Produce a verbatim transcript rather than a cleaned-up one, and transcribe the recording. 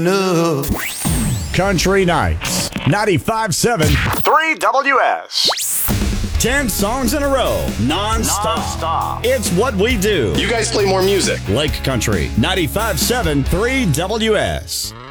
No. Country Nights, ninety-five seven, three W S. Ten songs in a row, non-stop. Non-stop. It's what we do. You guys play more music. Lake Country, ninety-five seven, three W S.